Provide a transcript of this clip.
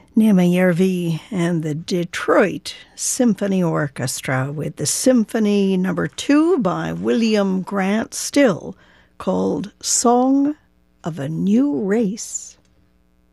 Nema Järvi and the Detroit Symphony Orchestra with the Symphony Number 2 by William Grant Still, called Song of a New Race.